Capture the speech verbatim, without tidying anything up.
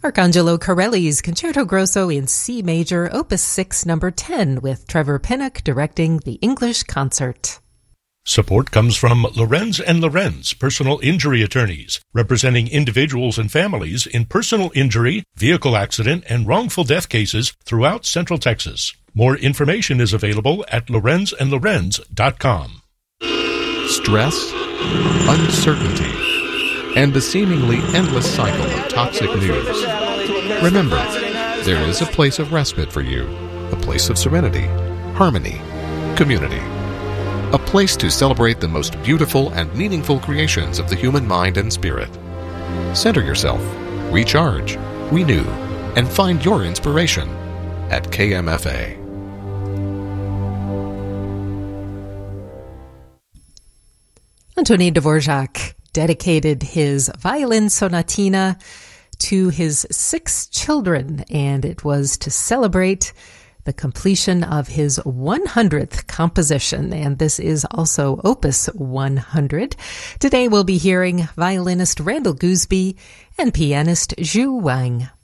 Arcangelo Corelli's Concerto Grosso in C major, Opus six, number ten, with Trevor Pinnock directing the English concert. Support comes from Lorenz and Lorenz, personal injury attorneys, representing individuals and families in personal injury, vehicle accident, and wrongful death cases throughout Central Texas. More information is available at lorenz and lorenz dot com. Stress, uncertainty, and the seemingly endless cycle of toxic news. Remember, there is a place of respite for you, a place of serenity, harmony, community. A place to celebrate the most beautiful and meaningful creations of the human mind and spirit. Center yourself, recharge, renew, and find your inspiration at K M F A. Antonin Dvorak dedicated his violin sonatina to his six children, and it was to celebrate the completion of his one hundredth composition, and this is also Opus one hundred. Today we'll be hearing violinist Randall Gooseby and pianist Zhu Wang.